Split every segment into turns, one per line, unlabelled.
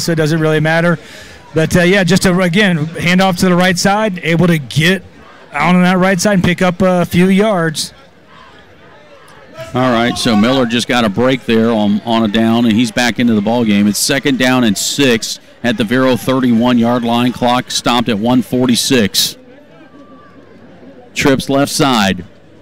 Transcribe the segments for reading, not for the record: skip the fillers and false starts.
so it doesn't really matter. But, just to, again, hand off to the right side, able to get out on that right side and pick up a few yards.
All right, so Miller just got a break there on a down, and he's back into the ball game. It's 2nd down and 6 at the Vero 31-yard line. Clock stopped at 1:46. Trips left side.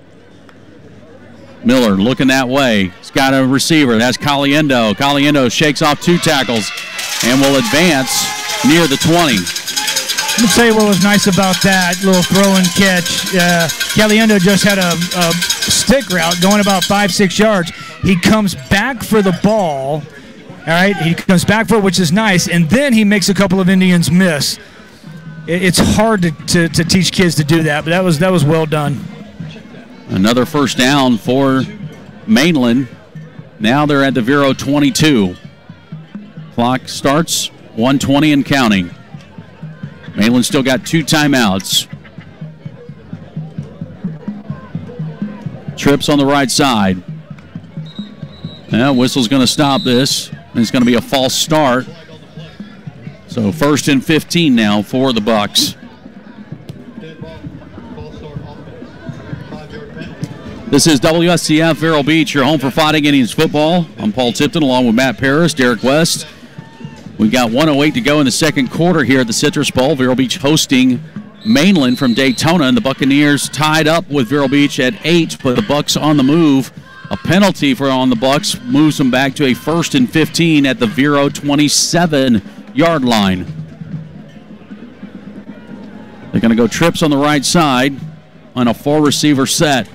Miller looking that way. He's got a receiver. That's Caliendo. Caliendo shakes off 2 tackles and will advance near the 20.
Let me tell you what was nice about that little throw and catch. Caliendo just had a stick route going about 5-6 yards. He comes back for the ball. All right, he comes back for it, which is nice, and then he makes a couple of Indians miss. It's hard to teach kids to do that, but that was well done.
Another first down for Mainland. Now they're at the Vero 22. Clock starts 1:20 and counting. Mainland still got 2 timeouts. Trips on the right side. Whistle's going to stop this. It's going to be a false start. So 1st and 15 now for the Bucks. This is WSCF Vero Beach, your home for Fighting Indians football. I'm Paul Tipton along with Matt Paris, Derek West. We've got 1:08 to go in the second quarter here at the Citrus Bowl. Vero Beach hosting Mainland from Daytona, and the Buccaneers tied up with Vero Beach at 8, but the Bucks on the move. A penalty on the Bucks moves them back to a 1st and 15 at the Vero 27-yard line. They're going to go trips on the right side on a 4-receiver set.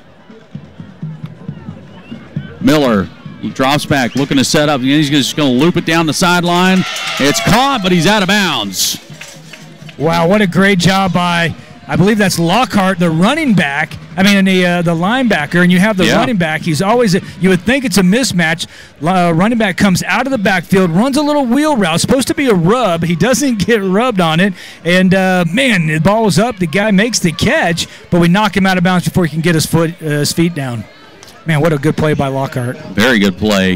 Miller drops back, looking to set up. He's just going to loop it down the sideline. It's caught, but he's out of bounds.
Wow, what a great job by, I believe that's Lockhart, the running back. I mean, the linebacker, and you have the running back. He's always, you would think it's a mismatch. Running back comes out of the backfield, runs a little wheel route. It's supposed to be a rub. He doesn't get rubbed on it. And, the ball is up. The guy makes the catch, but we knock him out of bounds before he can get his feet down. Man, what a good play by Lockhart.
Very good play.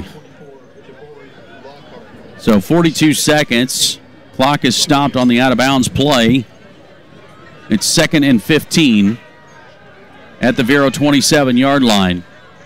So 42 seconds. Clock is stopped on the out-of-bounds play. It's 2nd and 15 at the Vero 27-yard line.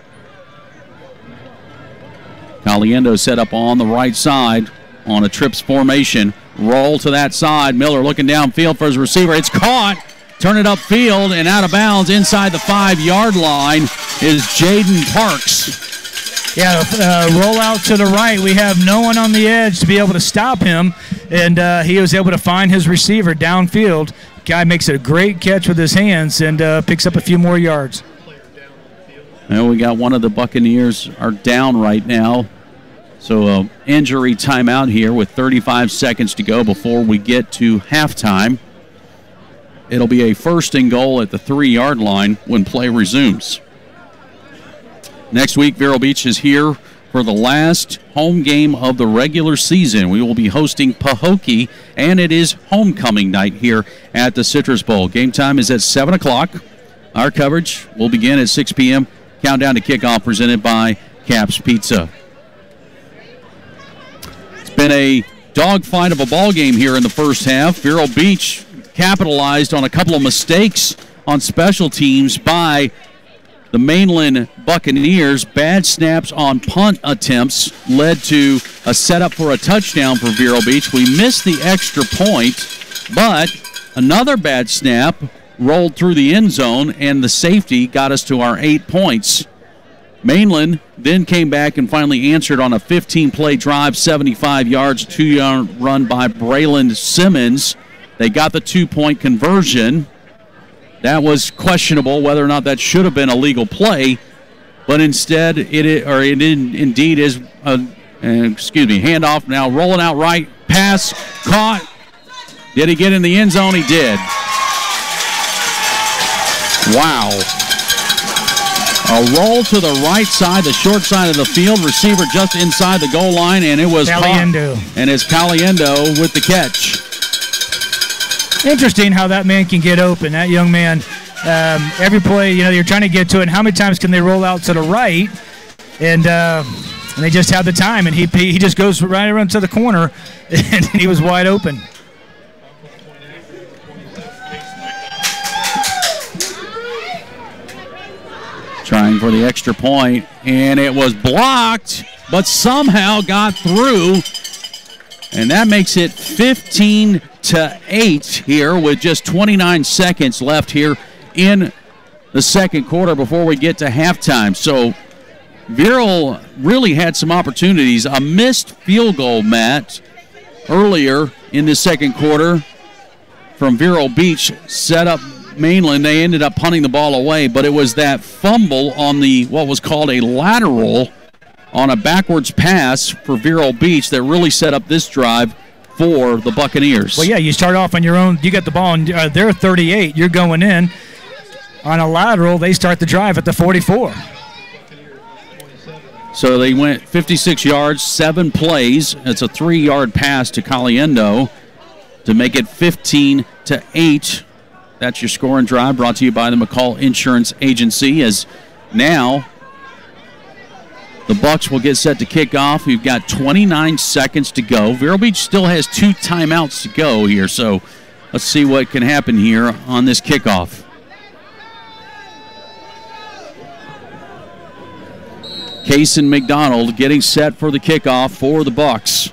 Caliendo set up on the right side on a trips formation. Roll to that side. Miller looking downfield for his receiver. It's caught. Turn it upfield and out of bounds inside the 5-yard line is Jaden Parks.
Yeah, roll out to the right. We have no one on the edge to be able to stop him, and he was able to find his receiver downfield. Guy makes a great catch with his hands and picks up a few more yards.
Well, we got one of the Buccaneers are down right now. So injury timeout here with 35 seconds to go before we get to halftime. It'll be a 1st and goal at the 3-yard line when play resumes. Next week, Vero Beach is here for the last home game of the regular season. We will be hosting Pahokee, and it is homecoming night here at the Citrus Bowl. Game time is at 7 o'clock. Our coverage will begin at 6 p.m. Countdown to kickoff presented by Caps Pizza. It's been a dogfight of a ball game here in the first half. Vero Beach capitalized on a couple of mistakes on special teams by the Mainland Buccaneers. Bad snaps on punt attempts led to a setup for a touchdown for Vero Beach. We missed the extra point, but another bad snap rolled through the end zone, and the safety got us to our 8 points. Mainland then came back and finally answered on a 15-play drive, 75 yards, 2-yard run by Braylon Simmons. They got the 2-point conversion. That was questionable whether or not that should have been a legal play, but instead it indeed is handoff now rolling out right, pass caught. Did he get in the end zone? He did. Wow. A roll to the right side, the short side of the field, receiver just inside the goal line, and it was
Caliendo.
And it's Caliendo with the catch.
Interesting how that man can get open. That young man, every play, you're trying to get to it. And how many times can they roll out to the right? And and they just had the time, and he just goes right around to the corner, and he was wide open.
Trying for the extra point, and it was blocked, but somehow got through, and that makes it 15-8 here with just 29 seconds left here in the second quarter before we get to halftime. So Viral really had some opportunities. A missed field goal, Matt, earlier in the second quarter from Vero Beach set up Mainland. They ended up punting the ball away, but it was that fumble on the what was called a lateral on a backwards pass for Vero Beach that really set up this drive for the Buccaneers.
Well, yeah, you start off on your own. You got the ball, and they're 38. You're going in on a lateral. They start the drive at the 44.
So they went 56 yards, 7 plays. It's a 3-yard pass to Caliendo to make it 15-8. That's your score and drive, brought to you by the McCall Insurance Agency. As now the Bucs will get set to kick off. We've got 29 seconds to go. Vero Beach still has 2 timeouts to go here, so let's see what can happen here on this kickoff. Cason McDonald getting set for the kickoff for the Bucs.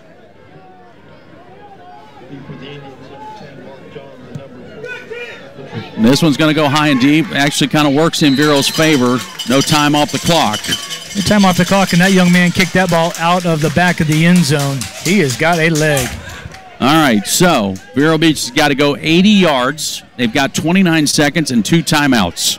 And this one's going to go high and deep. Actually kind of works in Vero's favor. No time off the clock.
No time off the clock, and that young man kicked that ball out of the back of the end zone. He has got a leg.
All right, so Vero Beach has got to go 80 yards. They've got 29 seconds and 2 timeouts.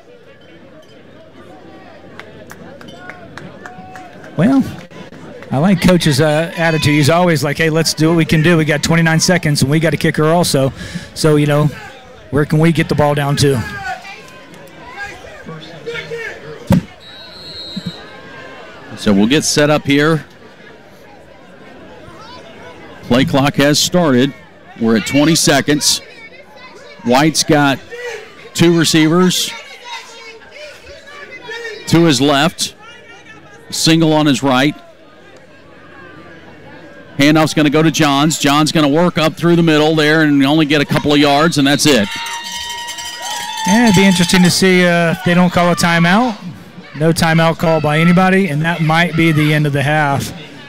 Well, I like Coach's attitude. He's always like, hey, let's do what we can do. We got 29 seconds, and we got a kicker also. So, you know, where can we get the ball down to?
So we'll get set up here. Play clock has started. We're at 20 seconds. White's got 2 receivers. To his left. Single on his right. Handoff's going to go to Johns. Johns going to work up through the middle there and only get a couple of yards, and that's it.
Yeah, it'd be interesting to see if they don't call a timeout. No timeout call by anybody, and that might be the end of the half.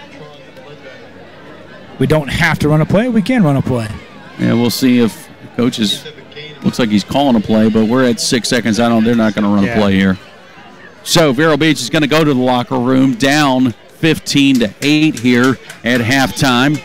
We don't have to run a play. We can run a play.
Yeah, we'll see if Coach is. Looks like he's calling a play, but we're at 6 seconds. They're not going to run a play here. So Vero Beach is going to go to the locker room down 15-8 here at halftime.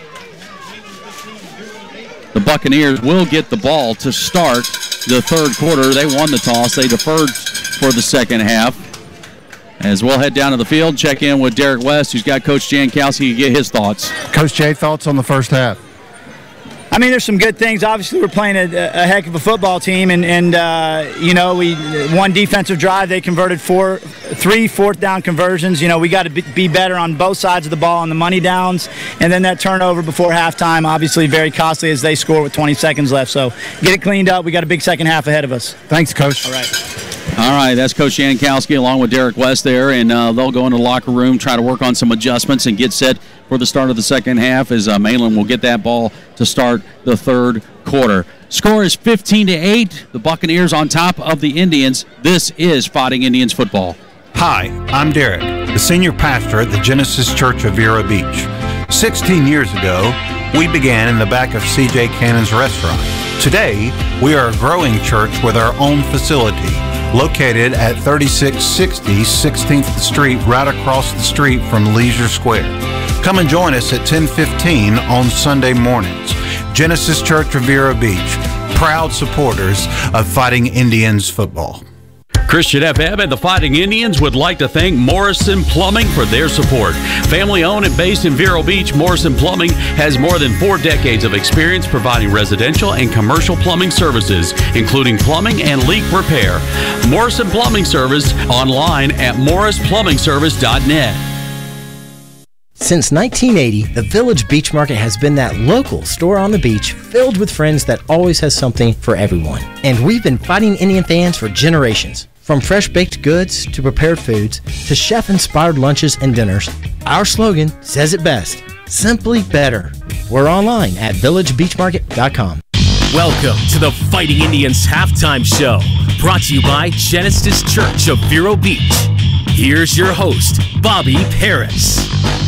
The Buccaneers will get the ball to start the third quarter. They won the toss. They deferred for the second half. As we'll head down to the field, check in with Derek West, who's got Coach Jankowski to get his thoughts.
Coach Jay, thoughts on the first half?
I mean, there's some good things. Obviously, we're playing a heck of a football team, and you know, we one defensive drive, they converted 3 fourth-down conversions. You know, we got to be better on both sides of the ball on the money downs, and then that turnover before halftime, obviously very costly as they score with 20 seconds left. So get it cleaned up. We got a big second half ahead of us.
Thanks, Coach.
All right.
All right, that's Coach Jankowski along with Derek West there, and they'll go into the locker room, try to work on some adjustments and get set for the start of the second half as Mainland will get that ball to start the third quarter. Score is 15-8. The Buccaneers on top of the Indians. This is Fighting Indians football.
Hi, I'm Derek, the senior pastor at the Genesis Church of Vero Beach. 16 years ago, we began in the back of C.J. Cannon's restaurant. Today, we are a growing church with our own facility, located at 3660 16th Street, right across the street from Leisure Square. Come and join us at 10:15 on Sunday mornings. Genesis Church of Vero Beach, proud supporters of Fighting Indians football.
Christian FM and the Fighting Indians would like to thank Morrison Plumbing for their support. Family owned and based in Vero Beach, Morrison Plumbing has more than 4 decades of experience providing residential and commercial plumbing services, including plumbing and leak repair. Morrison Plumbing Service online at morrisplumbingservice.net.
Since 1980, the Village Beach Market has been that local store on the beach filled with friends that always has something for everyone. And we've been Fighting Indian fans for generations. From fresh baked goods to prepared foods to chef-inspired lunches and dinners, Our slogan says it best, simply better. We're online at villagebeachmarket.com.
Welcome to the Fighting Indians Halftime Show, brought to you by Genesis Church of Vero Beach. Here's your host, Bobby Paris.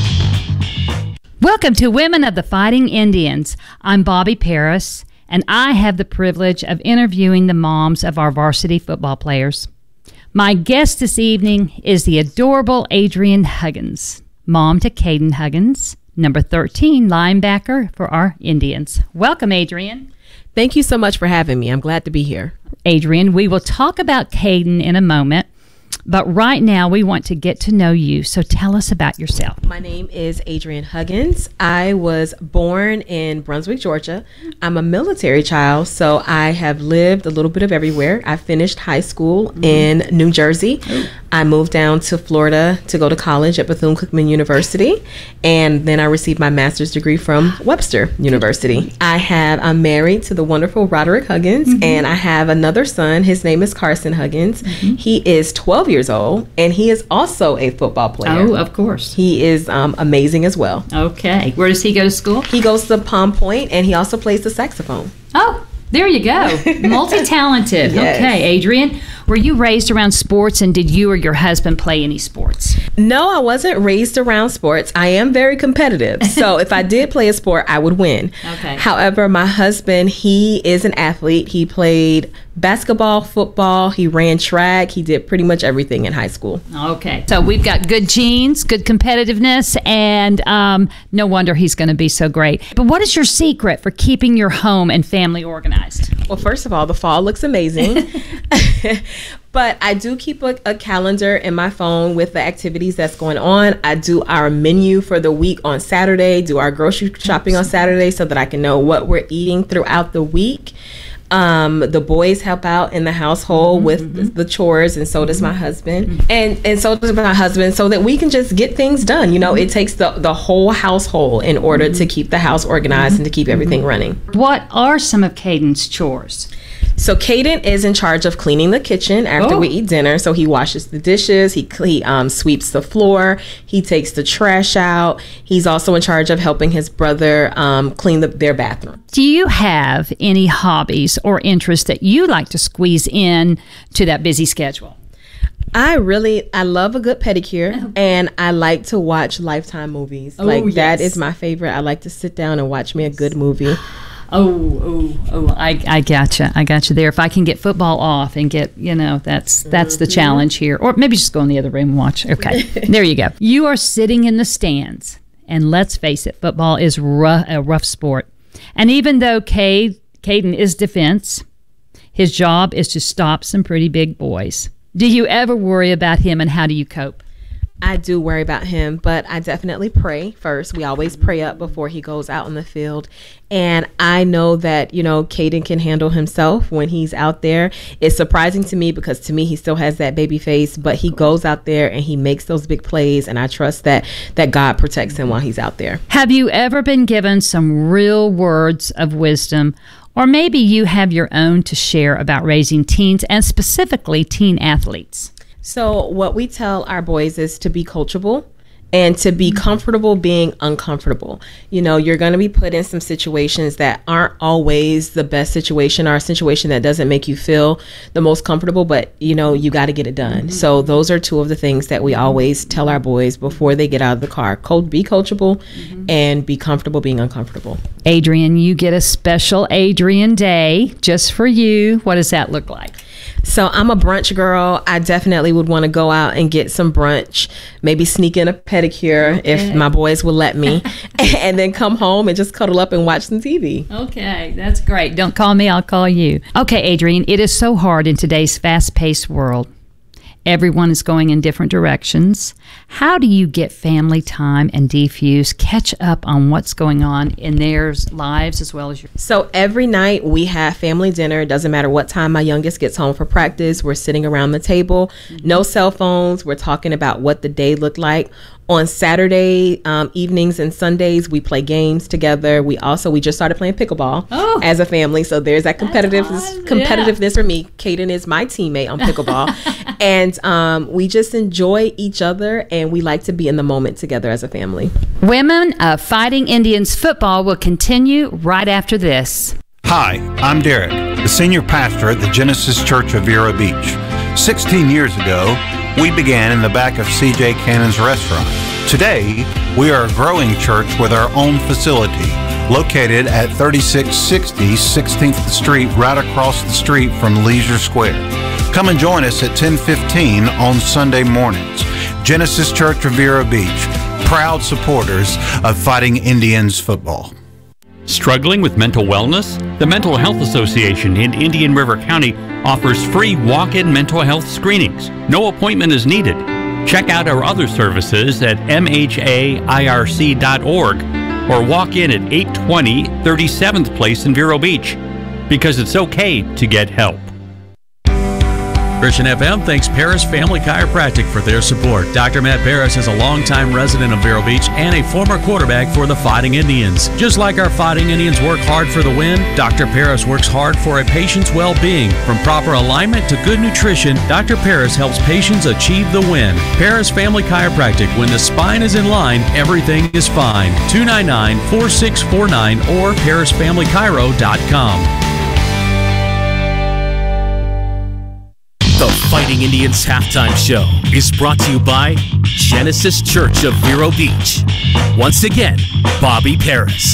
Welcome to Women of the Fighting Indians. I'm Bobby Paris, and I have the privilege of interviewing the moms of our varsity football players. My guest this evening is the adorable Adrienne Huggins, mom to Caden Huggins, number 13 linebacker for our Indians. Welcome, Adrienne.
Thank you so much for having me. I'm glad to be here.
Adrienne, we will talk about Caden in a moment, but right now we want to get to know you. So tell us about yourself.
My name is Adrienne Huggins. I was born in Brunswick, Georgia. I'm a military child, so I have lived a little bit of everywhere. I finished high school in New Jersey. I moved down to Florida to go to college at Bethune-Cookman University, and then I received my master's degree from Webster University. I'm married to the wonderful Roderick Huggins, and I have another son. His name is Carson Huggins. He is 12 years old, and he is also a football player.
Oh, of course.
He is amazing as well.
Okay. Where does he go to school?
He goes to Palm Point, and he also plays the saxophone.
Oh, there you go. Multi-talented.
Yes.
Okay, Adrienne, were you raised around sports, and did you or your husband play any sports?
No, I wasn't raised around sports. I am very competitive. So if I did play a sport, I would win.
Okay.
However, my husband, he is an athlete. He played basketball, football. He ran track. He did pretty much everything in high school.
Okay. So we've got good genes, good competitiveness, and no wonder he's going to be so great. But what is your secret for keeping your home and family organized?
Well, first of all, the fall looks amazing. But I do keep a calendar in my phone with the activities that's going on. I do our menu for the week on Saturday, do our grocery shopping on Saturday so that I can know what we're eating throughout the week. The boys help out in the household with the chores, and so does my husband. And so does my husband, so that we can just get things done. You know, it takes the whole household in order to keep the house organized and to keep everything running.
What are some of Caden's chores?
So Caden is in charge of cleaning the kitchen after we eat dinner. So he washes the dishes, he sweeps the floor, he takes the trash out. He's also in charge of helping his brother clean their bathroom.
Do you have any hobbies or interests that you like to squeeze in to that busy schedule?
I love a good pedicure, and I like to watch Lifetime movies. That is my favorite. I like to sit down and watch me a good movie.
I gotcha there. If I can get football off and get, that's the challenge here. Or maybe just go in the other room and watch. Okay, there you go. You are sitting in the stands, and let's face it, football is a rough sport. And even though Caden is defense, his job is to stop some pretty big boys. Do you ever worry about him, and how do you cope?
I do worry about him, but I definitely pray first. We always pray up before he goes out in the field. And I know that, Caden can handle himself when he's out there. It's surprising to me because to me, he still has that baby face, but he goes out there and he makes those big plays. And I trust that God protects him while he's out there.
Have you ever been given some real words of wisdom, or maybe you have your own to share about raising teens and specifically teen athletes?
So what we tell our boys is to be coachable and to be comfortable being uncomfortable. You're going to be put in some situations that aren't always the best situation, or a situation that doesn't make you feel the most comfortable, but you got to get it done. So those are two of the things that we always tell our boys before they get out of the car. Be coachable and be comfortable being uncomfortable.
Adrienne, you get a special Adrienne Day just for you. What does that look like?
So I'm a brunch girl. I definitely would want to go out and get some brunch, maybe sneak in a pedicure if my boys will let me, and then come home and just cuddle up and watch some TV.
Okay, that's great. Don't call me, I'll call you. Okay, Adrienne, it is so hard in today's fast-paced world. Everyone is going in different directions. How do you get family time and defuse, catch up on what's going on in their lives as well as yours?
So every night we have family dinner. It doesn't matter what time my youngest gets home for practice. We're sitting around the table. No cell phones. We're talking about what the day looked like. On Saturday evenings and Sundays, we play games together. We just started playing pickleball as a family. So there's that competitiveness for me. Caden is my teammate on pickleball. And we just enjoy each other, and we like to be in the moment together as a family.
Women of Fighting Indians football will continue right after this.
Hi, I'm Derek, the senior pastor at the Genesis Church of Vero Beach. 16 years ago, we began in the back of C.J. Cannon's restaurant. Today, we are a growing church with our own facility, located at 3660 16th Street, right across the street from Leisure Square. Come and join us at 10:15 on Sunday mornings. Genesis Church of Vero Beach, proud supporters of Fighting Indians football.
Struggling with mental wellness? The Mental Health Association in Indian River County offers free walk-in mental health screenings. No appointment is needed. Check out our other services at mhairc.org or walk in at 820 37th Place in Vero Beach, because it's okay to get help. Christian FM thanks Paris Family Chiropractic for their support. Dr. Matt Paris is a longtime resident of Vero Beach and a former quarterback for the Fighting Indians. Just like our Fighting Indians work hard for the win, Dr. Paris works hard for a patient's well-being. From proper alignment to good nutrition, Dr. Paris helps patients achieve the win. Paris Family Chiropractic. When the spine is in line, everything is fine. 299-4649 or parisfamilychiro.com.
The Fighting Indians Halftime Show is brought to you by Genesis Church of Vero Beach. Once again, Bobby Paris.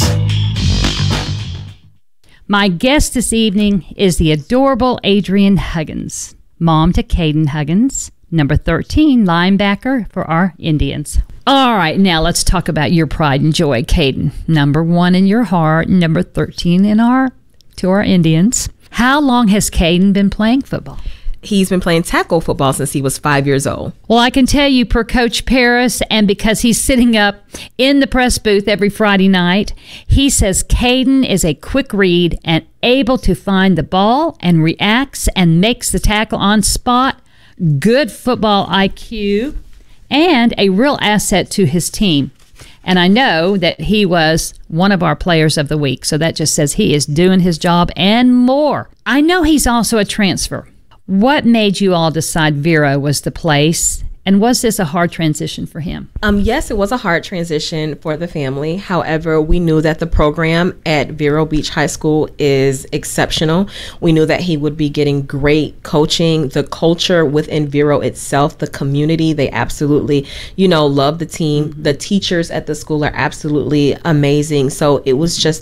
My guest this evening is the adorable Adrienne Huggins, mom to Caden Huggins, number 13 linebacker for our Indians. All right, now let's talk about your pride and joy, Caden. Number 1 in your heart, number 13 to our Indians. How long has Caden been playing football?
He's been playing tackle football since he was 5 years old.
Well, I can tell you, per Coach Paris, and because he's sitting up in the press booth every Friday night, he says Caden is a quick read and able to find the ball and reacts and makes the tackle on spot. Good football IQ and a real asset to his team. And I know that he was one of our players of the week, so that just says he is doing his job and more. I know he's also a transfer. What made you all decide Vero was the place? And was this a hard transition for him?
Yes, it was a hard transition for the family. However, we knew that the program at Vero Beach High School is exceptional. We knew that he would be getting great coaching. The culture within Vero itself, the community, they absolutely, love the team. The teachers at the school are absolutely amazing. So it was just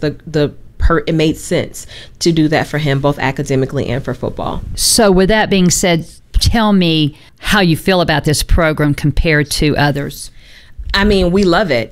it made sense to do that for him, both academically and for football.
So with that being said, tell me how you feel about this program compared to others.
I mean, we love it.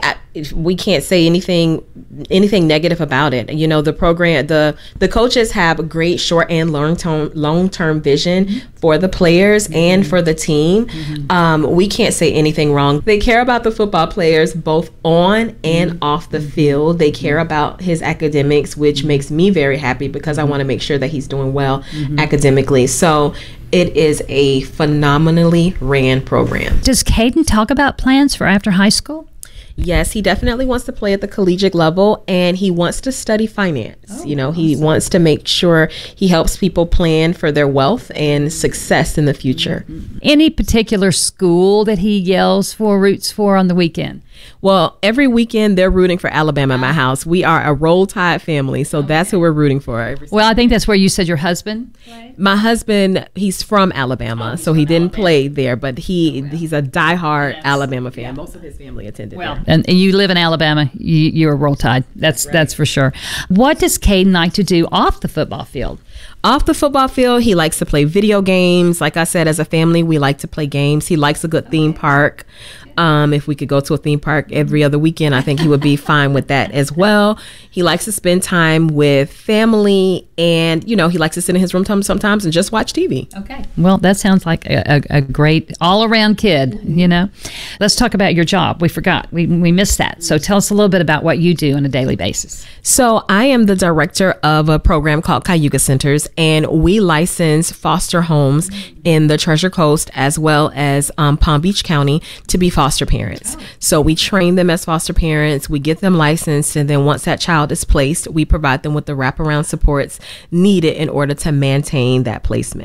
We can't say anything negative about it. The program, the coaches have a great short and long-term vision for the players and for the team. We can't say anything wrong. They care about the football players both on and off the field. They care about his academics, which makes me very happy because I want to make sure that he's doing well academically. So it is a phenomenally ran program.
Does Caden talk about plans for after high school?
Yes, he definitely wants to play at the collegiate level, and he wants to study finance. He wants to make sure he helps people plan for their wealth and success in the future.
Any particular school that he roots for on the weekend?
Well, every weekend they're rooting for Alabama in my house. We are a Roll Tide family, so that's who we're rooting for.
Well, I think that's where you said your husband played?
My husband, he's from Alabama, so he didn't play there, but he's a diehard Alabama fan. Most of his family attended there.
And you live in Alabama, you're a Roll Tide. That's for sure. What does Caden like to do off the football field?
Off the football field, he likes to play video games. Like I said, as a family, we like to play games. He likes a good theme park. If we could go to a theme park every other weekend, I think he would be fine with that as well. He likes to spend time with family, and he likes to sit in his room sometimes and just watch TV.
Okay. Well, that sounds like a great all-around kid, Let's talk about your job. We forgot. We missed that. So tell us a little bit about what you do on a daily basis.
So I am the director of a program called Cayuga Centers, and we license foster homes in the Treasure Coast as well as Palm Beach County to be foster parents. So we train them as foster parents, we get them licensed, and then once that child is placed, we provide them with the wraparound supports needed in order to maintain that placement.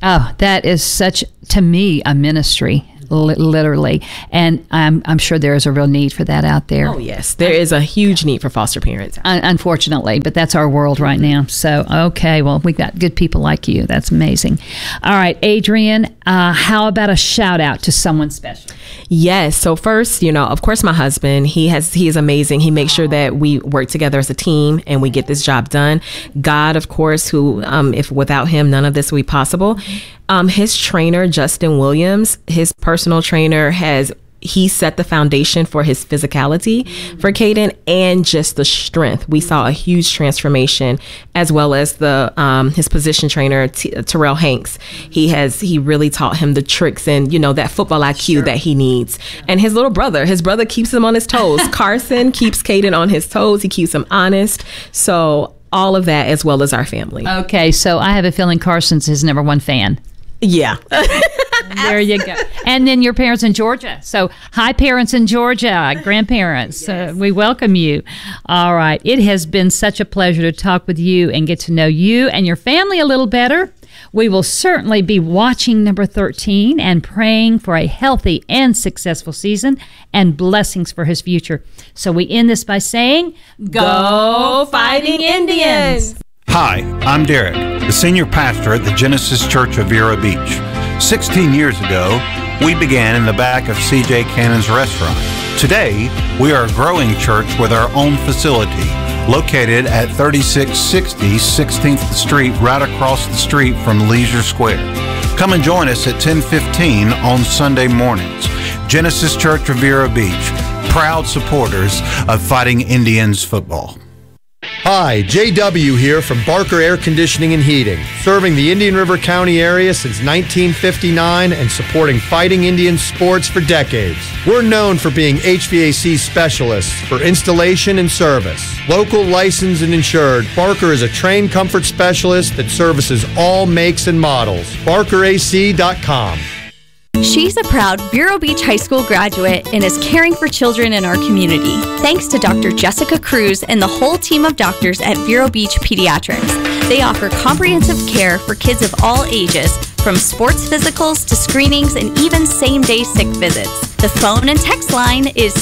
Oh, that is such, to me, a ministry. Literally, and I'm sure there is a real need for that out there.
Oh yes, there is a huge need for foster parents.
Unfortunately, but that's our world right now. So okay, well, we got good people like you. That's amazing. All right, Adrian, how about a shout out to someone special?
Yes. So first, of course, my husband. He is amazing. He makes sure that we work together as a team and we get this job done. God, of course, who if without him, none of this would be possible. His trainer, Justin Williams, his personal trainer, he set the foundation for his physicality for Caden and just the strength. We saw a huge transformation, as well as his position trainer, Terrell Hanks. He really taught him the tricks and, that football IQ that he needs. And his brother keeps him on his toes. Carson keeps Caden on his toes. He keeps him honest. So all of that, as well as our family.
Okay, so I have a feeling Carson's his number one fan.
Yeah.
There you go. And then your parents in Georgia. So hi, parents in Georgia, grandparents. Yes. We welcome you. All right. It has been such a pleasure to talk with you and get to know you and your family a little better. We will certainly be watching number 13 and praying for a healthy and successful season and blessings for his future. So we end this by saying,
Go Fighting Indians!
Hi, I'm Derek, the senior pastor at the Genesis Church of Vero Beach. 16 years ago, we began in the back of C.J. Cannon's restaurant. Today, we are a growing church with our own facility, located at 3660 16th Street, right across the street from Leisure Square. Come and join us at 10:15 on Sunday mornings. Genesis Church of Vero Beach, proud supporters of Fighting Indians football.
Hi, JW here from Barker Air Conditioning and Heating, serving the Indian River County area since 1959 and supporting Fighting Indian sports for decades. We're known for being HVAC specialists for installation and service. Local, licensed, and insured, Barker is a trained comfort specialist that services all makes and models. BarkerAC.com.
She's a proud Vero Beach High School graduate and is caring for children in our community. Thanks to Dr. Jessica Cruz and the whole team of doctors at Vero Beach Pediatrics. They offer comprehensive care for kids of all ages, from sports physicals to screenings and even same-day sick visits. The phone and text line is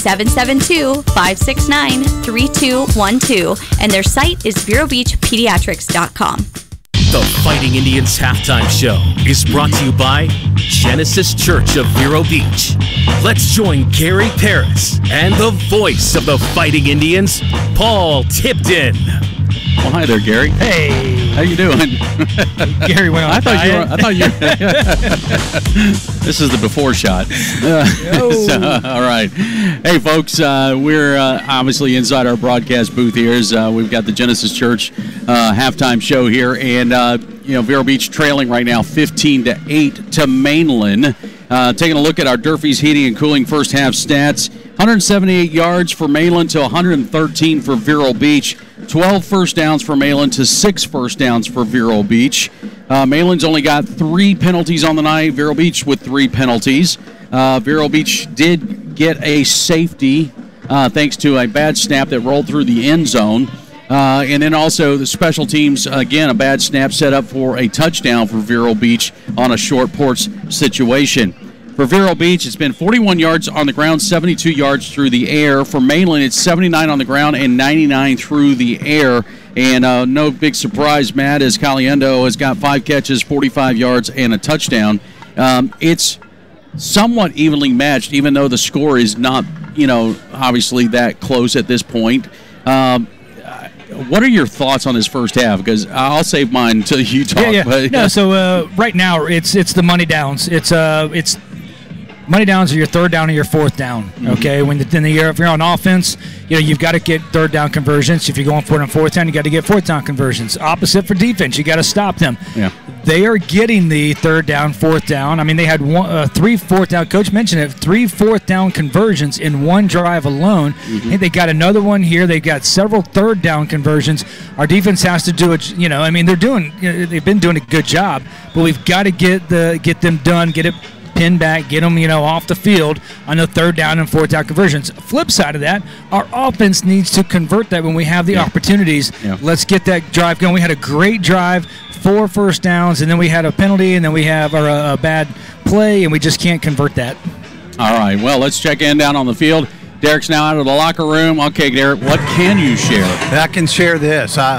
772-569-3212, and their site is verobeachpediatrics.com.
The Fighting Indians Halftime Show is brought to you by Genesis Church of Vero Beach. Let's join Gary Paris and the voice of the Fighting Indians, Paul Tipton.
Well, hi there, Gary.
Hey.
How you doing?
Gary went on
I thought you This is the before shot. All right. Hey, folks, we're obviously inside our broadcast booth here. We've got the Genesis Church halftime show here, and Vero Beach trailing right now 15-8 to Mainland. Taking a look at our Durfee's Heating and Cooling first half stats. 178 yards for Mainland to 113 for Vero Beach. 12 first downs for Mainland to 6 first downs for Vero Beach. Mainland's only got 3 penalties on the night. Vero Beach with 3 penalties. Vero Beach did get a safety thanks to a bad snap that rolled through the end zone. And then also the special teams, again, a bad snap set up for a touchdown for Vero Beach on a short porch situation. For Vero Beach, it's been 41 yards on the ground, 72 yards through the air. For Mainland, it's 79 on the ground and 99 through the air. And no big surprise, Matt, as Caliendo has got 5 catches, 45 yards, and a touchdown. It's somewhat evenly matched, even though the score is not, obviously that close at this point. What are your thoughts on this first half? Because I'll save mine until you talk.
Yeah. So right now it's the money downs. It's money downs are your third down or your fourth down. Okay, if you're on offense, you've got to get third down conversions. If you're going for it on fourth down, you got to get fourth down conversions. Opposite for defense, you got to stop them. Yeah. They are getting the third down, fourth down. I mean, they had 3 fourth down. Coach mentioned it. 3 fourth down conversions in one drive alone. And they got another one here. They got several third down conversions. Our defense has to do it. They've been doing a good job, but we've got to get them done. Get it pin back, get them, off the field on the 3rd down and 4th down conversions. Flip side of that, our offense needs to convert that when we have the opportunities.
Yeah.
Let's get that drive going. We had a great drive, 4 first downs, and then we had a penalty, and then we have a bad play, and we just can't convert that.
All right, well, let's check in down on the field. Derek's now out of the locker room. Okay, Derek, what can you share?
I can share this.